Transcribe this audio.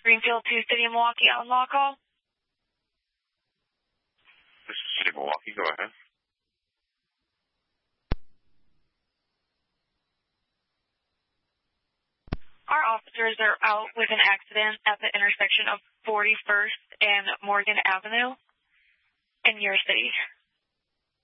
Greenfield to City of Milwaukee on law call. This is City of Milwaukee. Go ahead. Our officers are out with an accident at the intersection of 41st and Morgan Avenue in your city.